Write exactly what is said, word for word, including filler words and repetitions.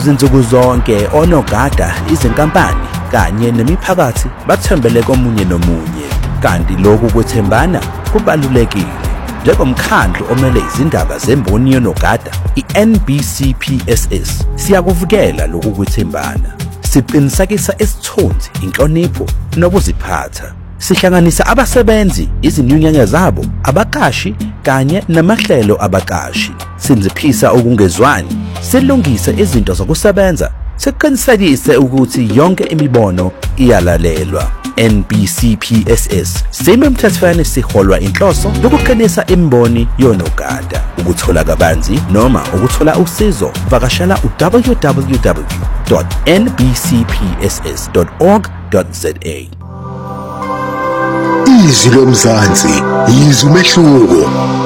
Izinsuku zonke onogada, izinkampani kanye nemiphakathi bathembele komunye nomunye, kanti lokhu kwethembana kubalulekile. Njengomkhandlu omele izindaba zemboni yonogada, i-N B C P S S siyakuvikela lokhu kwethembana. Siqinisekisa isithunzi, inhlonipho nokuziphatha. Sihlanganisa abasebenzi, izinyunyana zabo, abaqashi kanye namahlelo abaqashi. Sinziphisa ukungezwani, silungise izinto zokusebenza, siqinisekise ukuthi yonke imibono iyalalelwa. N B C P S S semthethweni siholwa inhloso yokuqinisa imboni yonogada. Ukuthola kabanzi noma ukuthola usizo, vakashela u-w w w dot n b c p s s dot org dot z a. Izwi lomzansi, izwi umehluko.